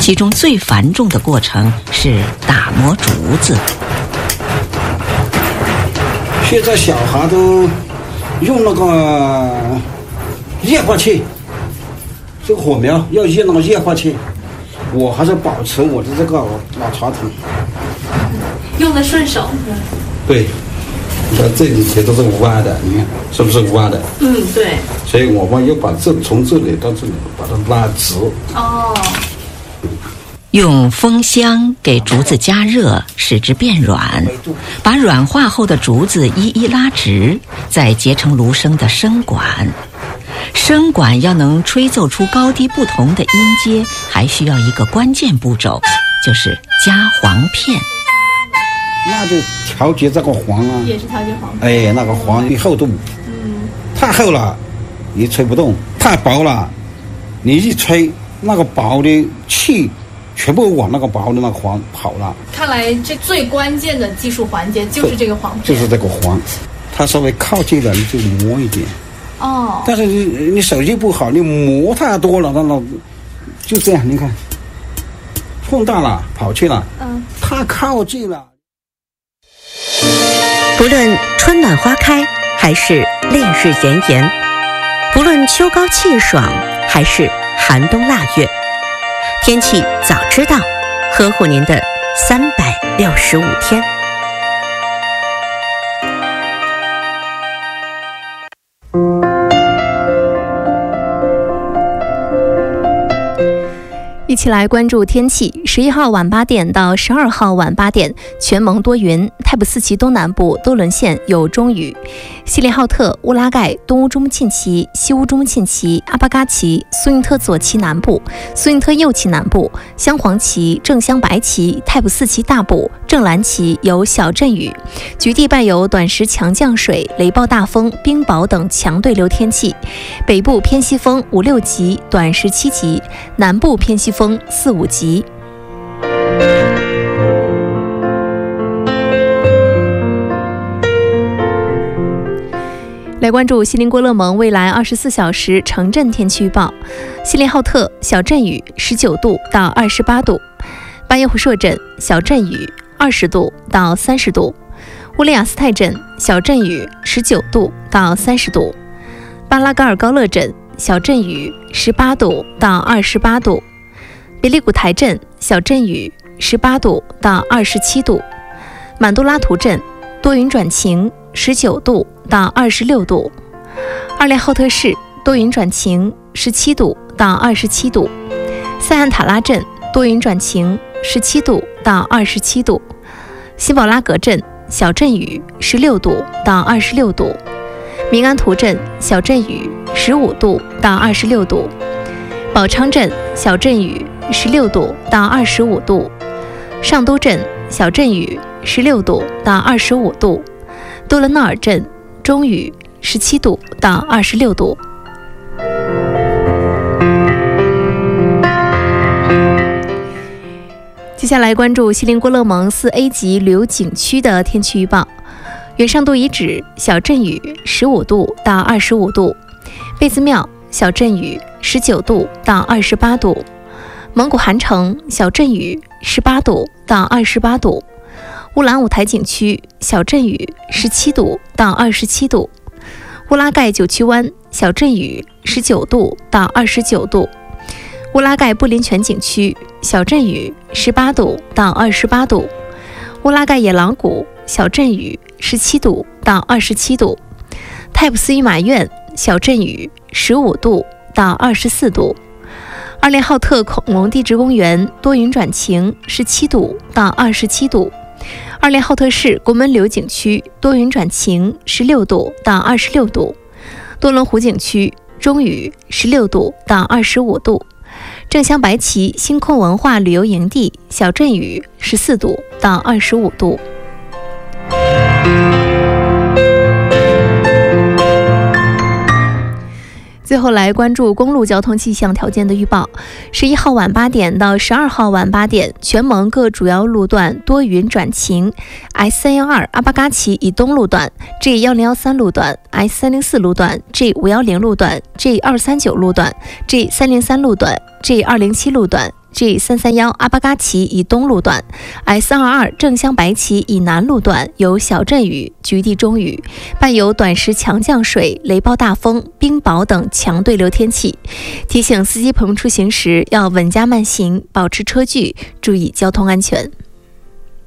其中最繁重的过程是打磨竹子。 现在小孩都用那个液化气，这个火苗要用那个液化气，我还是保持我的这个老传统， 用的顺手。 对，你看这里全都是弯的，你看是不是弯的？ 对。 所以我们要把从这里到这里把它拉直。 用风箱给竹子加热，使之变软，把软化后的竹子一一拉直，再结成芦笙的笙管。笙管要能吹奏出高低不同的音阶，还需要一个关键步骤，就是加簧片。 那就调节这个簧啊， 也是调节簧。 那个簧的厚度，太厚了你吹不动，太薄了你一吹，那个薄的气全部往那个薄的那个簧跑了。 看来这最关键的技术环节就是这个簧片， 就是这个簧，它稍微靠近了你就磨一点。但是你手劲不好，你磨太多了，那就这样，你看碰到了跑去了，太靠近了。 不论春暖花开还是烈日炎炎，不论秋高气爽还是寒冬腊月，天气早知道，呵护您的365天。 一起来关注天气。11号晚8点到12号晚8点，全蒙多云，泰普四旗东南部多伦县有中雨，锡林浩特、乌拉盖、东乌中沁旗、西乌中沁旗、阿巴嘎旗、苏印特左旗南部、苏印特右旗南部、镶黄旗、正镶白旗、泰普四旗大部、正蓝旗有小阵雨，局地伴有短时强降水、雷暴大风、冰雹等强对流天气。北部偏西风5、6级，短时7级，南部偏西风4、5级。来关注锡林郭勒盟未来24小时城镇天气预报。锡林浩特小阵雨19度到28度，巴耶胡舍镇小阵雨20度到30度，乌利雅斯泰镇小阵雨19度到30度，巴拉嘎尔高勒镇小阵雨18度到28度，比利古台镇小阵雨18度到27度，满都拉图镇多云转晴19度到26度，二列浩特市多云转晴17度到27度，塞罕塔拉镇多云转晴17度到27度，辛宝拉格镇小阵雨16度到26度，明安图镇小阵雨15度到26度，宝昌镇小阵雨16度到25度，上都镇小阵雨16度到25度，多伦纳尔镇中雨17度到26度。接下来关注锡林郭勒盟4A 级旅游景区的天气预报。元上都遗址小阵雨15度到25度，贝兹庙小阵雨19度到28度，蒙古汗城小阵雨18度到28度，乌兰舞台景区小阵雨17度到27度，乌拉盖九曲湾小阵雨19度到29度，乌拉盖布林泉景区小阵雨18度到28度，乌拉盖野狼谷小阵雨17度到27度，泰普斯伊马院小阵雨15度到24度，二列浩特恐龙地质公园多云转晴17度到27度，二列浩特市国门流景区多云转晴16度到26度，多伦湖景区中雨16度到25度，正镶白旗星空文化旅游营地小阵雨14度到25度。最后来关注公路交通气象条件的预报。11号晚8点到12号晚8点，全蒙各主要路段多云转晴。S312阿巴嘎旗以东路段、G1013路段、S304路段、G510路段、G239路段、G303路段、G207路段、 G331阿巴嘎奇以东路段、S22正乡白旗以南路段有小阵雨、局地中雨，伴有短时强降水、雷暴大风、冰雹等强对流天气。提醒司机朋友出行时要稳加慢行，保持车距，注意交通安全。